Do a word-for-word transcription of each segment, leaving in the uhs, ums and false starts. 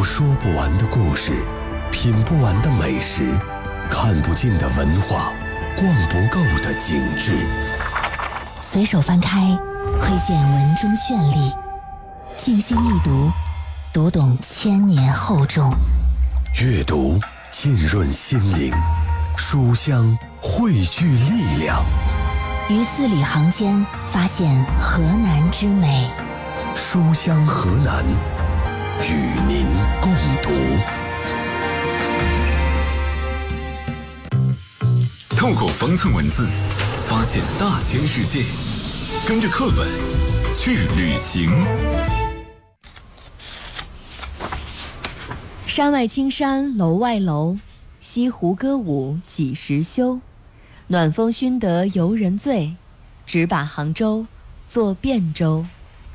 说不完的故事，品不完的美食，看不尽的文化，逛不够的景致。 随手翻开，窥见文中绚丽；静心一读，读懂千年厚重。 阅读浸润心灵，书香汇聚力量。 于字里行间发现河南之美。 书香河南，与您共读。 透过方寸文字，发现大千世界，跟着课本去旅行。 山外青山楼外楼，西湖歌舞几时休？暖风熏得游人醉，只把杭州作汴州。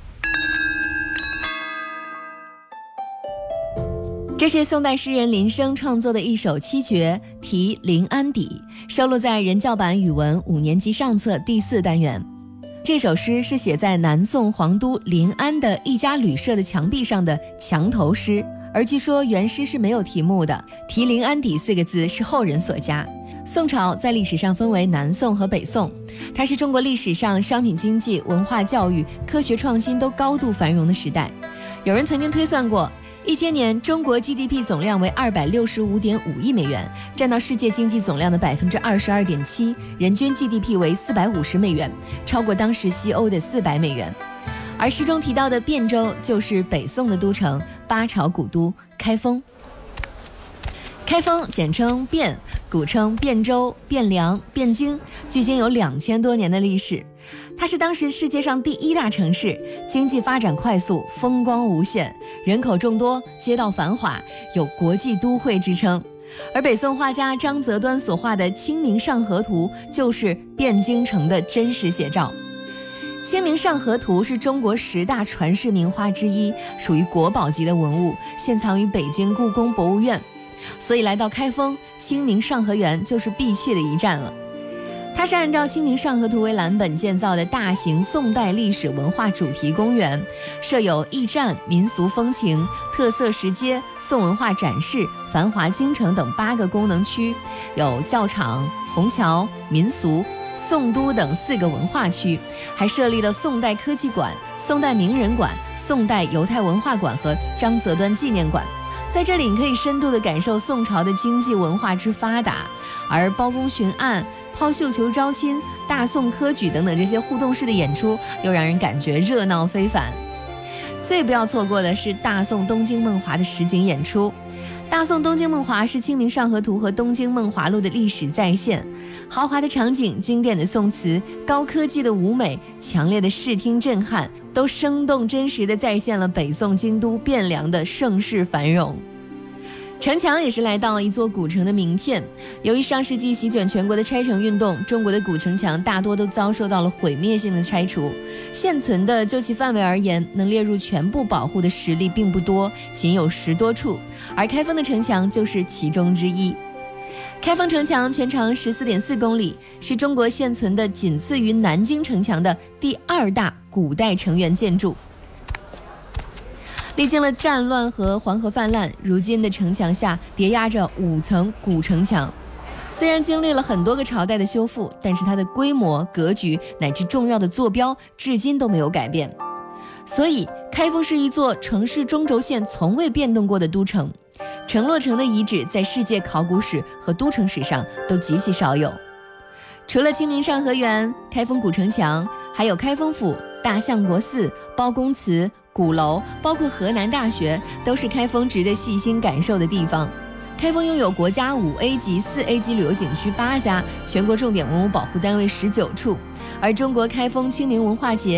这是宋代诗人林升创作的一首七绝，题临安邸，收录在人教版语文五年级上册第四单元。这首诗是写在南宋皇都临安的一家旅社的墙壁上的墙头诗，而据说原诗是没有题目的，题临安邸四个字是后人所加。宋朝在历史上分为南宋和北宋，它是中国历史上商品经济、文化教育、科学创新都高度繁荣的时代。有人曾经推算过，一千年中国 G D P 总量为二百六十五点五亿美元，占到世界经济总量的百分之二十二点七，人均 G D P 为四百五十美元，超过当时西欧的四百美元。而诗中提到的汴州就是北宋的都城，八朝古都开封。开封简称汴，古称汴州、汴梁、汴京，距今有两千多年的历史。它是当时世界上第一大城市，经济发展快速，风光无限，人口众多，街道繁华，有国际都会之称。而北宋画家张择端所画的《清明上河图》就是汴京城的真实写照。《清明上河图》是中国十大传世名画之一，属于国宝级的文物，现藏于北京故宫博物院。所以来到开封，清明上河园就是必去的一站了。它是按照《清明上河图》为蓝本建造的大型宋代历史文化主题公园，设有驿站、民俗风情、特色石阶、宋文化展示、繁华京城等八个功能区，有教场、虹桥、民俗、宋都等四个文化区，还设立了宋代科技馆、宋代名人馆、宋代犹太文化馆和张择端纪念馆。在这里，你可以深度地感受宋朝的经济文化之发达，而包公巡案、抛绣球招亲、大宋科举等等这些互动式的演出，又让人感觉热闹非凡。最不要错过的是大宋东京梦华的实景演出。大宋东京梦华是《清明上河图》和《东京梦华录》的历史再现，豪华的场景、经典的宋词、高科技的舞美、强烈的视听震撼，都生动真实地再现了北宋京都汴梁的盛世繁荣。城墙也是来到一座古城的名片。由于上世纪席卷全国的拆城运动，中国的古城墙大多都遭受到了毁灭性的拆除。现存的就其范围而言，能列入全部保护的实力并不多，仅有十多处，而开封的城墙就是其中之一。开封城墙全长 十四点四公里，是中国现存的仅次于南京城墙的第二大古代城垣建筑。历经了战乱和黄河泛滥，如今的城墙下叠压着五层古城墙。虽然经历了很多个朝代的修复，但是它的规模、格局乃至重要的坐标至今都没有改变。所以开封是一座城市中轴线从未变动过的都城。城落城的遗址在世界考古史和都城史上都极其少有。除了清明上河园、开封古城墙，还有开封府、大相国寺、包公祠、鼓楼，包括河南大学，都是开封值得细心感受的地方。开封拥有国家五 A 级、四 A 级旅游景区八家，全国重点文物保护单位十九处，而中国开封清明文化节